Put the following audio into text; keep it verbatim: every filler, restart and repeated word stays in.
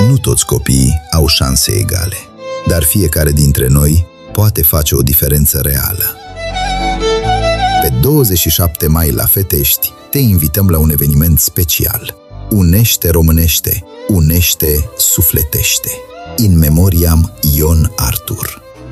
nu toți copiii au șanse egale, dar fiecare dintre noi poate face o diferență reală. Pe douăzeci și șapte mai la Fetești te invităm la un eveniment special. Unește românește, unește sufletește. In memoriam Ion Artur.